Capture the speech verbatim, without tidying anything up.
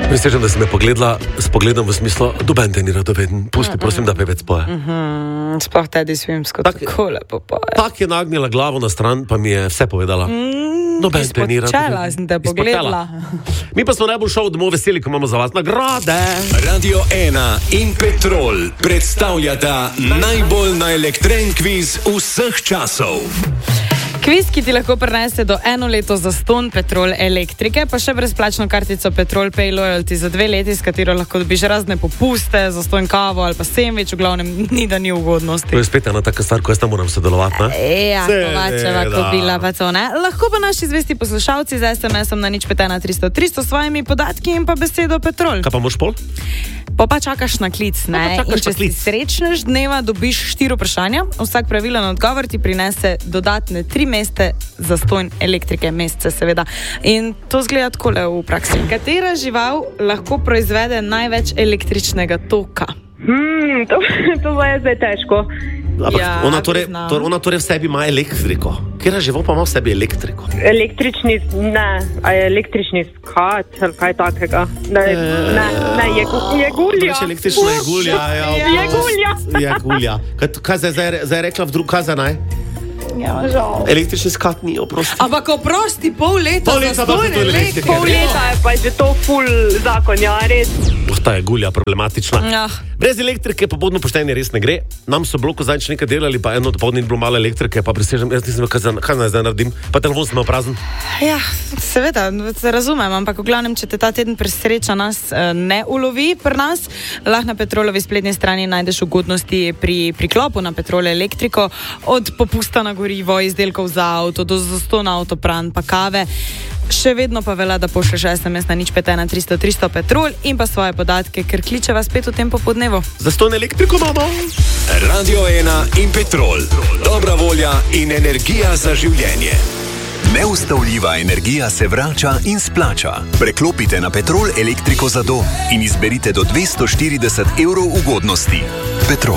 Prisežem, da si me pogledala s pogledom v smislu, doben te ni radoveden. Pusti, mm-mm. prosim, da pevec poje. Mm-hmm. Sploh Teddy Swimsko tak, tako lepo poje. Tak je nagnila glavo na stran, pa mi je vse povedala. Mm, doben te ni radoveden. Izpočela sem te pogledala. Mi pa smo najbolj šel domov veseli, ko imamo za vas nagrade. Radio ena in Petrol predstavljata najbolj naelektren kviz vseh časov. Kviz, ki ti lahko prinese do eno leto zastonj Petrol elektrike, pa še brezplačno kartico Petrol Pay Loyalty za dve leti, s katero lahko dobiš razne popuste, zastonj kavo ali pa sendvič, v glavnem ni da ni ugodnosti. To je spet ena taka stvar, ko jaz tam moram sodelovati, ne? Ja, Kovačeva, Kobila, pa to, ne? Lahko pa naši zvesti poslušalci z es em esom na nič pet ena tristo tristo svojimi podatki in pa besedo Petrol. Kaj pa moš pol? Pa pa čakaš na klic, ne? čakaš In če na klic. si srečnež dneva, dobiš štiri vprašanja. Vsak pravilen odgovor ti prinese dodatne tri meste zastonj elektrike, mesece seveda. In to zgleda takole v praksi. Katera žival lahko proizvede največ električnega toka? Hmm, to, to je zdaj težko. Ampak Ja, ona, torej, priznam. torej, ona torej v sebi ima elektriko. Kjera živo pa ima v sebi elektriko? Električni, ne, a je električni skat ali kaj takega. Ne, ne, ne, je, je gulja. Reč električna je gulja. Ja, Je gulja. Je gulja. Kaj, kaj zdaj, zdaj, zdaj rekla v drug, kaj za naj? Ja, žal. Električni skat ni, oprosti. Ampak oprosti, pol leta Pol leta pa zastonj zato elektrike. elektrike. Pol leta je pa že to ful zakon, ja, res. Oh, ta je gulja problematična. Ja. Brez elektrike pa bodno poštenje res ne gre. Nam so bloku zadnjič nekaj delali, pa eno dopoldne ni bilo malo elektrike, pa prisežem, jaz nisem vedel, kaj, za- kaj naj zdaj naredim. Pa telefon sem imel prazen. Ja, seveda, se razumem, ampak v glavnem, če te ta teden presreča nas eh, ne ulovi pri nas, lahko na Petrolovi spletni strani najdeš ugodnosti pri priklopu na Petrol elektriko, od popusta na gorivo, izdelkov za avto, do zastona avtopran, pa kave. Še vedno pa velja, da pošlješ es em es na nič pet ena tristo tristo Petrol in pa svoje podatke, ker kličeva spet v tem popodnevu. Zastonj elektriko imamo. Radio ena in Petrol. Dobra volja in energija za življenje. Neustavljiva energija se vrača in splača. Preklopite na Petrol elektriko za dom in izberite do dvesto štirideset evrov ugodnosti. Petrol.